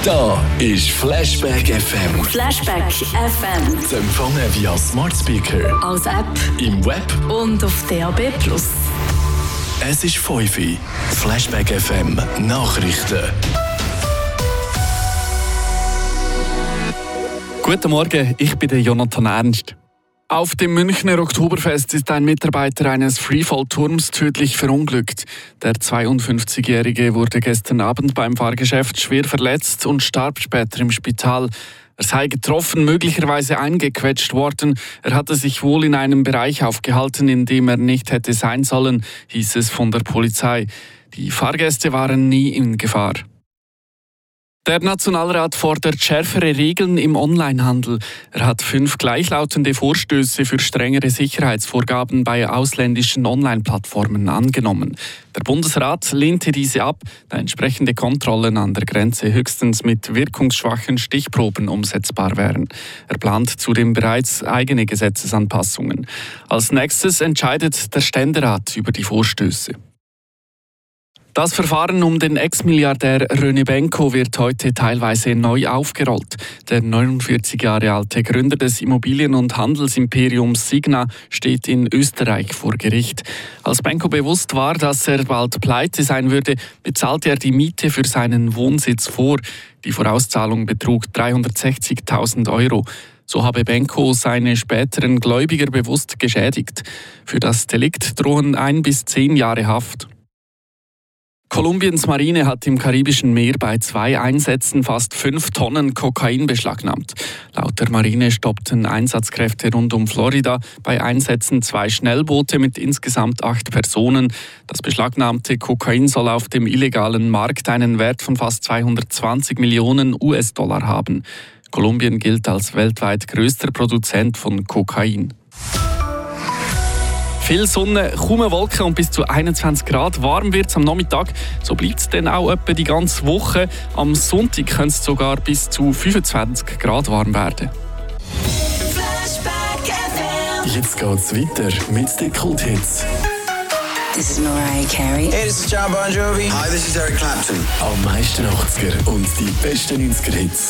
Da ist Flashback FM. Flashback FM. Zu empfangen via Smart Speaker, Als App im Web. und auf DAB+. Es ist 5 Uhr. Flashback FM Nachrichten. Guten Morgen, ich bin der Jonathan Ernst. Auf dem Münchner Oktoberfest ist ein Mitarbeiter eines Freefall-Turms tödlich verunglückt. Der 52-Jährige wurde gestern Abend beim Fahrgeschäft schwer verletzt und starb später im Spital. Er sei getroffen, möglicherweise eingequetscht worden. Er hatte sich wohl in einem Bereich aufgehalten, in dem er nicht hätte sein sollen, hieß es von der Polizei. Die Fahrgäste waren nie in Gefahr. Der Nationalrat fordert schärfere Regeln im Onlinehandel. Er hat 5 gleichlautende Vorstöße für strengere Sicherheitsvorgaben bei ausländischen Online-Plattformen angenommen. Der Bundesrat lehnte diese ab, da entsprechende Kontrollen an der Grenze höchstens mit wirkungsschwachen Stichproben umsetzbar wären. Er plant zudem bereits eigene Gesetzesanpassungen. Als nächstes entscheidet der Ständerat über die Vorstöße. Das Verfahren um den Ex-Milliardär René Benko wird heute teilweise neu aufgerollt. Der 49 Jahre alte Gründer des Immobilien- und Handelsimperiums Signa steht in Österreich vor Gericht. Als Benko bewusst war, dass er bald pleite sein würde, bezahlte er die Miete für seinen Wohnsitz vor. Die Vorauszahlung betrug 360.000 €. So habe Benko seine späteren Gläubiger bewusst geschädigt. Für das Delikt drohen 1 bis 10 Jahre Haft. Kolumbiens Marine hat im Karibischen Meer bei 2 Einsätzen fast 5 Tonnen Kokain beschlagnahmt. Laut der Marine stoppten Einsatzkräfte rund um Florida bei Einsätzen 2 Schnellboote mit insgesamt 8 Personen. Das beschlagnahmte Kokain soll auf dem illegalen Markt einen Wert von fast 220 Millionen US-Dollar haben. Kolumbien gilt als weltweit größter Produzent von Kokain. Viel Sonne, kaum Wolken und bis zu 21 Grad. Warm wird es am Nachmittag. So bleibt es dann auch etwa die ganze Woche. Am Sonntag könnte es sogar bis zu 25 Grad warm werden. Jetzt geht's weiter mit den Kulthits. This is Mariah Carey. Hey, this is John Bon Jovi. Hi, this is Eric Clapton. Am meisten 80er und die besten 90er-Hits.